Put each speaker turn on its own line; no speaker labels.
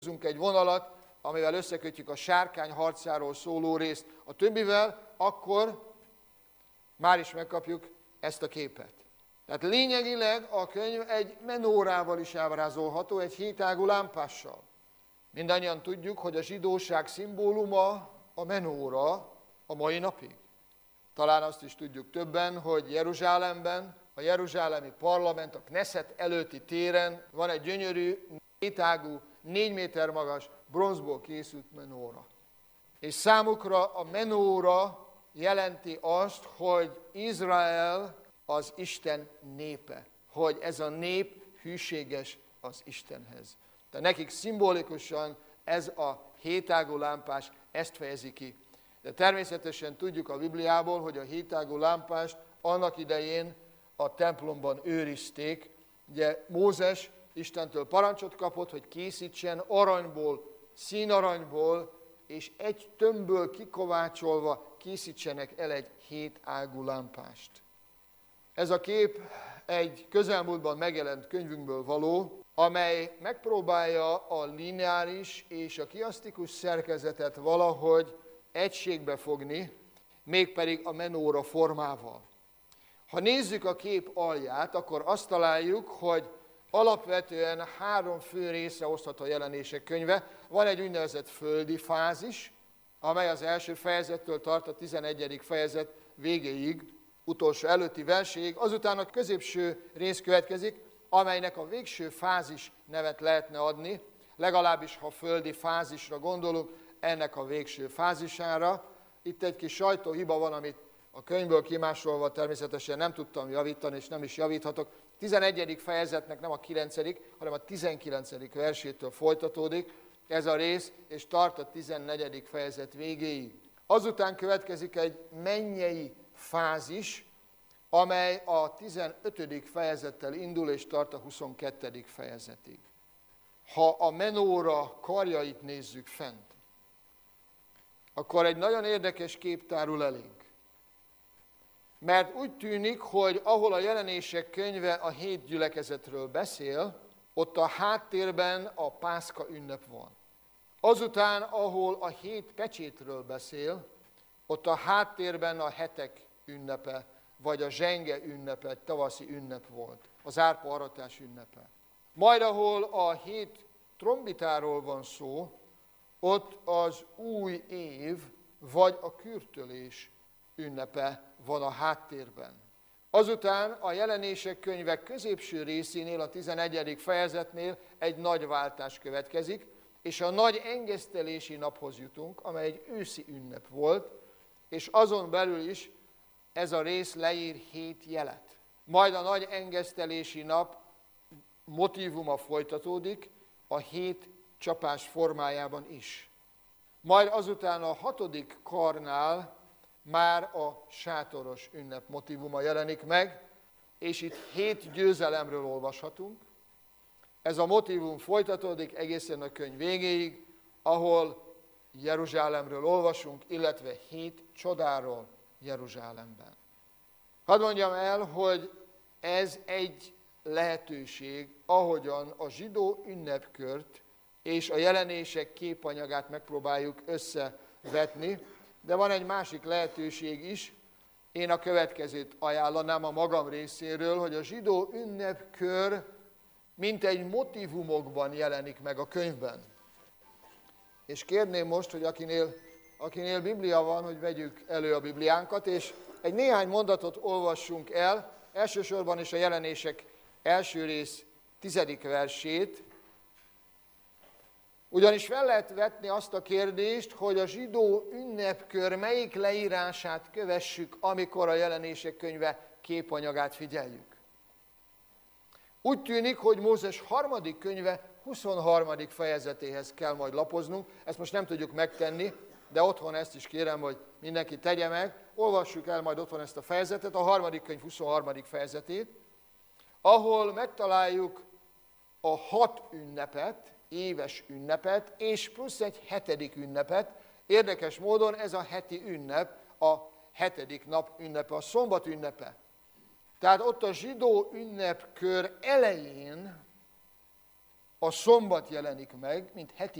húzunk egy vonalat, amivel összekötjük a sárkány harcáról szóló részt a többivel, akkor már is megkapjuk ezt a képet. Tehát lényegileg a könyv egy menórával is ábrázolható, egy hétágú lámpással. Mindannyian tudjuk, hogy a zsidóság szimbóluma a menóra a mai napig. Talán azt is tudjuk többen, hogy Jeruzsálemben, a jeruzsálemi parlament, a Knesset előtti téren van egy gyönyörű, hétágú, 4 méter magas, bronzból készült menóra. És számukra a menóra jelenti azt, hogy Izrael az Isten népe, hogy ez a nép hűséges az Istenhez. De nekik szimbolikusan ez a hétágú lámpás ezt fejezi ki. De természetesen tudjuk a Bibliából, hogy a hétágú lámpást annak idején a templomban őrizték. Ugye Mózes Istentől parancsot kapott, hogy készítsen aranyból, színaranyból, és egy tömbből kikovácsolva készítsenek el egy hétágú lámpást. Ez a kép egy közelmúltban megjelent könyvünkből való, amely megpróbálja a lineáris és a kiasztikus szerkezetet valahogy egységbe fogni, mégpedig a menóra formával. Ha nézzük a kép alját, akkor azt találjuk, hogy alapvetően 3 fő részre osztható a Jelenések könyve. Van egy úgynevezett földi fázis, amely az első fejezettől tart a 11. fejezet végéig, utolsó előtti verséig. Azután a középső rész következik, amelynek a végső fázis nevet lehetne adni, legalábbis ha földi fázisra gondolunk, ennek a végső fázisára. Itt egy kis sajtóhiba van, amit a könyvből kimásolva természetesen nem tudtam javítani, és nem is javíthatok. 11. fejezetnek nem a 9., hanem a 19. versétől folytatódik ez a rész, és tart a 14. fejezet végéig. Azután következik egy mennyei fázis, amely a 15. fejezettel indul, és tart a 22. fejezetig. Ha a menóra karjait nézzük fent, akkor egy nagyon érdekes kép tárul elénk. Mert úgy tűnik, hogy ahol a Jelenések könyve a 7 gyülekezetről beszél, ott a háttérben a Pászka ünnep van. Azután, ahol a 7 pecsétről beszél, ott a háttérben a hetek ünnepe, vagy a zsenge ünnepe, egy tavaszi ünnep volt, az árpa aratás ünnepe. Majd, ahol a 7 trombitáról van szó, ott az új év, vagy a kürtölés ünnepe van a háttérben. Azután a Jelenések könyve középső részénél, a 11. fejezetnél egy nagy váltás következik, és a nagy engesztelési naphoz jutunk, amely egy őszi ünnep volt, és azon belül is ez a rész leír 7 jelet. Majd a nagy engesztelési nap motívuma folytatódik a 7 csapás formájában is. Majd azután a 6. karnál már a sátoros ünnep motívuma jelenik meg, és itt 7 győzelemről olvashatunk. Ez a motívum folytatódik egészen a könyv végéig, ahol Jeruzsálemről olvasunk, illetve 7 csodáról Jeruzsálemben. Hadd mondjam el, hogy ez egy lehetőség, ahogyan a zsidó ünnepkört és a Jelenések képanyagát megpróbáljuk összevetni, de van egy másik lehetőség is. Én a következőt ajánlanám a magam részéről, hogy a zsidó ünnepkör mint egy motívumokban jelenik meg a könyvben. És kérném most, hogy akinél Biblia van, hogy vegyük elő a Bibliánkat, és egy néhány mondatot olvassunk el, elsősorban is a Jelenések első rész 10. versét, ugyanis fel lehet vetni azt a kérdést, hogy a zsidó ünnepkör melyik leírását kövessük, amikor a Jelenések könyve képanyagát figyeljük. Úgy tűnik, hogy Mózes 3. könyve 23. fejezetéhez kell majd lapoznunk, ezt most nem tudjuk megtenni, de otthon ezt is kérem, hogy mindenki tegye meg. Olvassuk el majd otthon ezt a fejezetet, a 3. könyv 23. fejezetét, ahol megtaláljuk a 6 ünnepet, éves ünnepet, és plusz egy 7. ünnepet. Érdekes módon ez a heti ünnep, a 7. nap ünnepe, a szombat ünnepe. Tehát ott a zsidó ünnepkör elején a szombat jelenik meg, mint heti